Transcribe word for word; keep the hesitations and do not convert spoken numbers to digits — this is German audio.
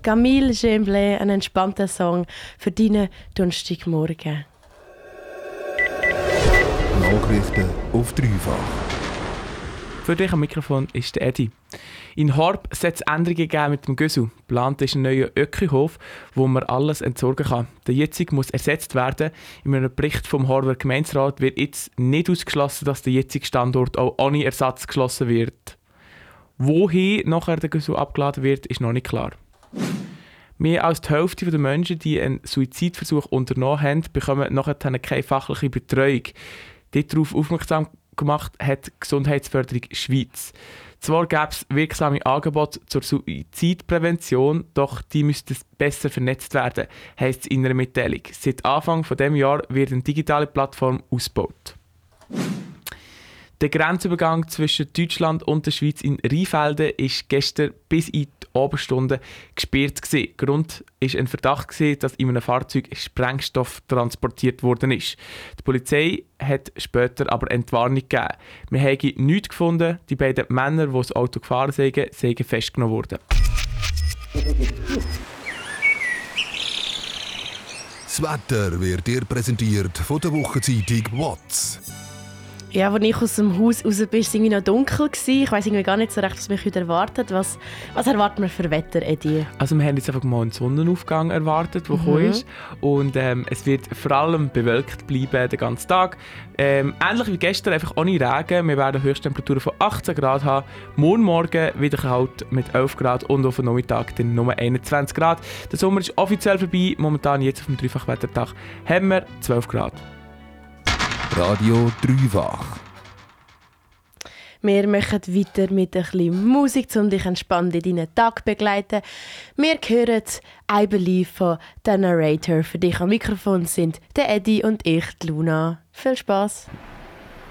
Camille Gemblé, ein entspannter Song für deinen Donnerstagmorgen. Nachrichten auf dreifach. Für dich am Mikrofon ist der Edi. In Horb soll es Änderungen geben mit dem Gösu. Geplant ist ein neuer Ökkihof, wo man alles entsorgen kann. Der jetzige muss ersetzt werden. In einem Bericht vom Horber Gemeinderat wird jetzt nicht ausgeschlossen, dass der jetzige Standort auch ohne Ersatz geschlossen wird. Wohin nachher der Gösu abgeladen wird, ist noch nicht klar. Mehr als die Hälfte der Menschen, die einen Suizidversuch unternommen haben, bekommen nachher keine fachliche Betreuung. Darauf aufmerksam gemacht hat die Gesundheitsförderung Schweiz. Zwar gäbe es wirksame Angebote zur Suizidprävention, doch die müssten besser vernetzt werden, heisst es in einer Mitteilung. Seit Anfang dieses Jahres wird eine digitale Plattform ausgebaut. Der Grenzübergang zwischen Deutschland und der Schweiz in Rheinfelden ist gestern bis in die Abendstunden gesperrt gewesen. Grund war ein Verdacht gewesen, dass in einem Fahrzeug Sprengstoff transportiert worden ist. Die Polizei hat später aber Entwarnung gegeben. Wir haben nichts gefunden. Die beiden Männer, die das Auto gefahren sind, sind festgenommen worden. Das Wetter wird dir präsentiert von der Wochenzeitung «Watts». Ja, als ich aus dem Haus raus bin, war es irgendwie noch dunkel. Ich weiss irgendwie gar nicht so recht, was mich heute erwartet. Was, was erwarten wir für Wetter, Edi? Also wir haben jetzt einfach mal einen Sonnenaufgang erwartet, der Mhm. gekommen ist. Und ähm, es wird vor allem bewölkt bleiben den ganzen Tag. Ähm, ähnlich wie gestern, einfach ohne Regen. Wir werden Höchsttemperaturen von achtzehn Grad haben. Morgen Morgen wieder kalt mit elf Grad und auf den Nachmittag dann nur einundzwanzig Grad. Der Sommer ist offiziell vorbei. Momentan jetzt auf dem Dreifachwettertag haben wir zwölf Grad. Radio Dreifach. Wir machen weiter mit ein bisschen Musik, um dich entspannt in deinen Tag zu begleiten. Wir hören «I Believe» von «The Narrator». Für dich am Mikrofon sind der Eddie und ich, die Luna. Viel Spass!